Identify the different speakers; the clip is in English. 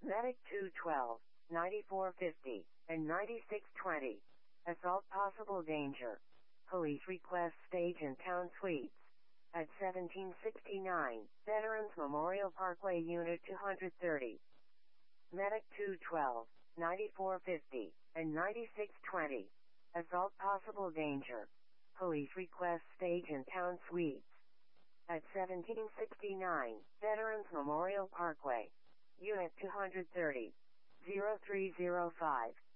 Speaker 1: Medic 212, 9450, and 9620. Assault possible danger. Police request stage and town suites. At 1769, Veterans Memorial Parkway Unit 230. Medic 212, 9450, and 9620. Assault possible danger. Police request stage and town suites. At 1769, Veterans Memorial Parkway. Unit 230. 0305.